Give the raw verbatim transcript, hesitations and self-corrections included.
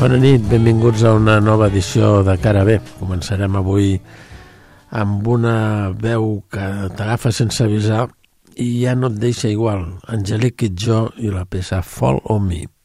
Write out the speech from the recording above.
Bona nit, benvinguts a una nova edició de Cara B. Començarem avui amb una veu que t'agafa sense avisar i ja no et deixa igual. Angelique Kidjo i la peça Fall on Me.